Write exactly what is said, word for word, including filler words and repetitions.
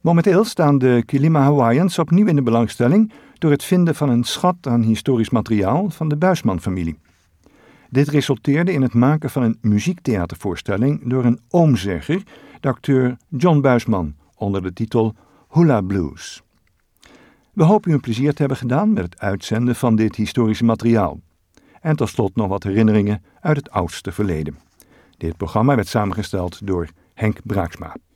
Momenteel staan de Kilima Hawaiians opnieuw in de belangstelling door het vinden van een schat aan historisch materiaal van de Buisman-familie. Dit resulteerde in het maken van een muziektheatervoorstelling door een oomzegger, de acteur John Buisman, onder de titel Hula Blues. We hopen u een plezier te hebben gedaan met het uitzenden van dit historische materiaal. En tot slot nog wat herinneringen uit het oudste verleden. Dit programma werd samengesteld door Henk Braaksma.